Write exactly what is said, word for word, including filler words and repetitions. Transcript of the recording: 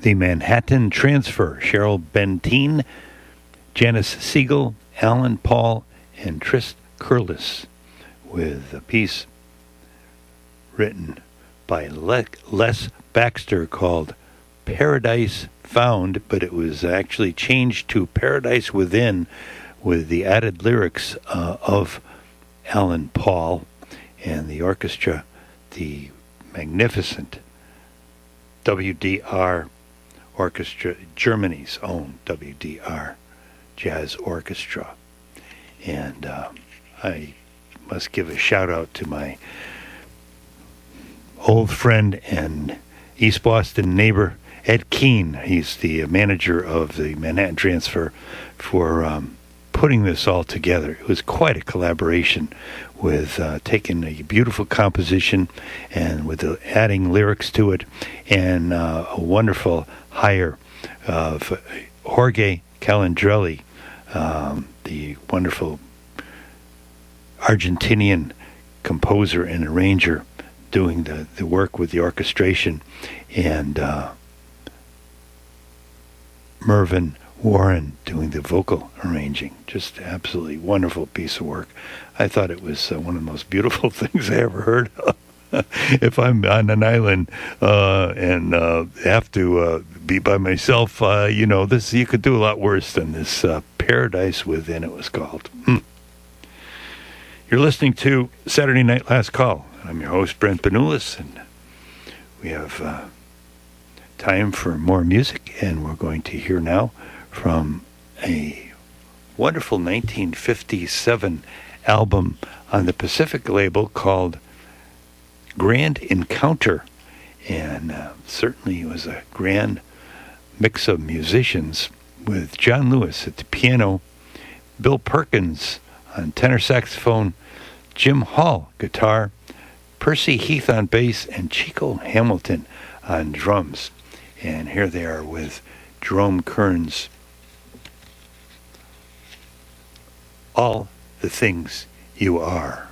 The Manhattan Transfer, Cheryl Benteen, Janice Siegel, Alan Paul, and Trist Curlis, with a piece written by Le- Les Baxter called Paradise Found, but it was actually changed to Paradise Within with the added lyrics uh, of Alan Paul and the orchestra, the magnificent W D R Orchestra, Germany's own W D R Jazz Orchestra. And uh, I must give a shout out to my old friend and East Boston neighbor, Ed Keene. He's the manager of the Manhattan Transfer, for um, putting this all together. It was quite a collaboration with uh, taking a beautiful composition and with the, adding lyrics to it, and uh, a wonderful hire of Jorge Calandrelli, um, the wonderful Argentinian composer and arranger, doing the, the work with the orchestration, and uh, Mervyn Warren doing the vocal arranging. Just absolutely wonderful piece of work. I thought it was uh, one of the most beautiful things I ever heard of. If I'm on an island uh, and uh, have to uh, be by myself, uh, you know, this you could do a lot worse than this. uh, Paradise Within, it was called. Hmm. You're listening to Saturday Night Last Call. I'm your host, Brent Benulis, and we have uh, time for more music, and we're going to hear now from a wonderful nineteen fifty-seven album on the Pacific label called Grand Encounter, and uh, certainly it was a grand mix of musicians, with John Lewis at the piano, Bill Perkins on tenor saxophone, Jim Hall guitar, Percy Heath on bass, and Chico Hamilton on drums. And here they are with Jerome Kern's All the Things You Are.